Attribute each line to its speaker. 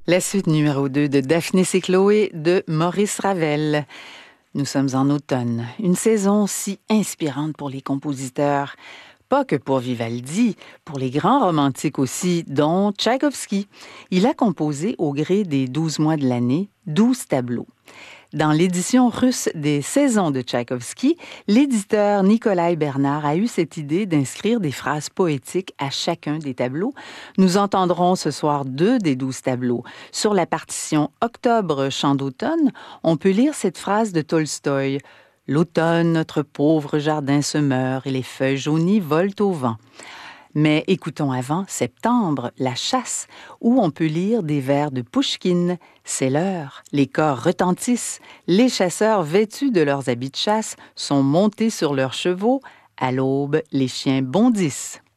Speaker 1: La suite numéro 2 de Daphnis et Chloé de Maurice Ravel. Nous sommes en automne, une saison si inspirante pour les compositeurs. Pas que pour Vivaldi, pour les grands romantiques aussi, dont Tchaïkovski. Il a composé au gré des 12 mois de l'année 12 tableaux. Dans l'édition russe des Saisons de Tchaïkovski, l'éditeur Nikolai Bernard a eu cette idée d'inscrire des phrases poétiques à chacun des tableaux. Nous entendrons ce soir 2 des 12 tableaux. Sur la partition Octobre, chant d'automne, on peut lire cette phrase de Tolstoï. « L'automne, notre pauvre jardin se meurt et les feuilles jaunies volent au vent. » Mais écoutons avant Septembre, la chasse, où on peut lire des vers de Pouchkine. C'est l'heure, les cors retentissent, les chasseurs vêtus de leurs habits de chasse sont montés sur leurs chevaux. À l'aube, les chiens bondissent.